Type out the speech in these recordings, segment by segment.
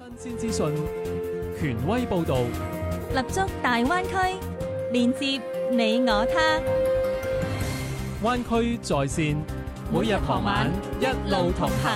新鮮資訊，權威報導， 立足大灣區，連接你我他。 灣區在線，每日傍晚一路同行。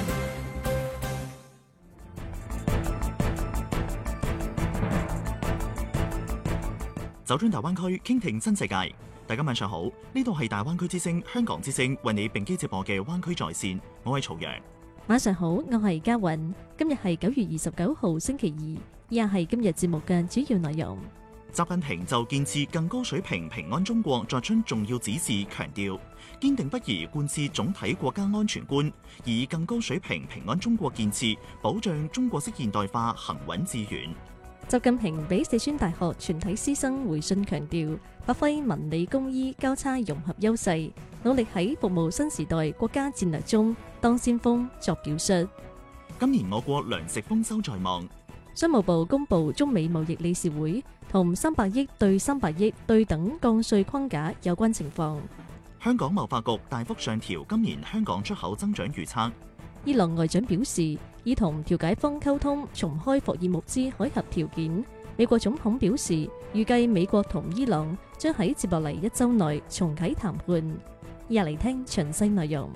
走進大灣區，傾聽新世界。大家晚上好，呢度係大灣區之聲香港之聲為你並機直播嘅灣區在線，我係曹陽。 晚上好，我係嘉韻。今日係9月29號星期二，以下係今日節目嘅主要內容。 習近平就建設更高水平平安中國作出重要指示，強調堅定不移貫徹總體國家安全觀，以更高水平平安中國建設保障中國式現代化行穩致遠。 習近平俾四川大學全體師生回信強調，發揮文理工醫交叉融合優勢，努力喺服務新時代國家戰略中當先鋒作表率。 今年我國糧食豐收在望。 商務部公布中美貿易理事會同300億對300億對等降稅框架有關情況。 香港貿發局大幅上調今年香港出口增長預測。 伊朗外長表示，已同調解方溝通重開霍爾木茲海峽條件。美國總統表示，預計美國同伊朗將喺接落嚟1週內重啟談判。入嚟聽詳細內容。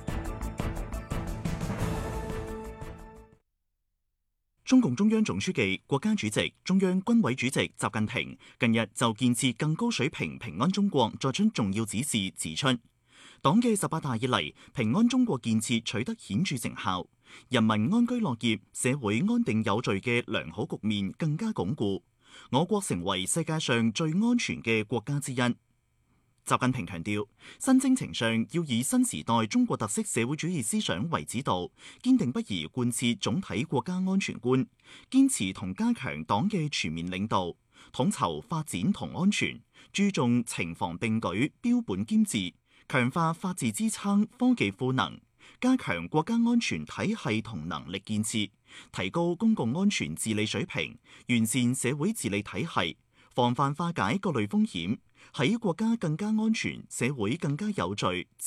中共中央總書記、國家主席、中央軍委主席習近平近日就建設更高水平平安中國作出重要指示，指出黨嘅18大以嚟，平安中國建設取得顯著成效，人民安居樂業、社會安定有序嘅良好局面更加鞏固，我國成為世界上最安全嘅國家之一。習近平強調，新征程上要以新時代中國特色社會主義思想為指導，堅定不移貫徹總體國家安全觀，堅持同加強黨嘅全面領導，統籌發展同安全，注重情防並舉、標本兼治，強化法治支撐、科技賦能，加強國家安全體系同能力建設，提高公共安全治理水平，完善社會治理體系，防範化解各類風險，喺國家更加安全、社會更加有序、